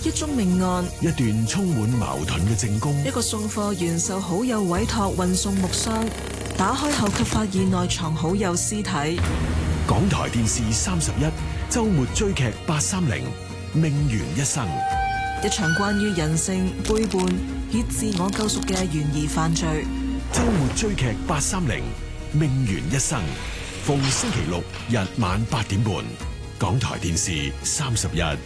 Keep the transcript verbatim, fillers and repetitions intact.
一宗命案， 一段充滿矛盾嘅證供， 一個送貨員受好友委託運送木箱，打開後卻發現內藏好友屍體。 港台電視三十一周末追劇八三零命懸一生， 一場關於人性背叛與自我救贖嘅懸疑犯罪。 周末追劇八三零命懸一生，逢星期六日晚八點半，港台電視三十一。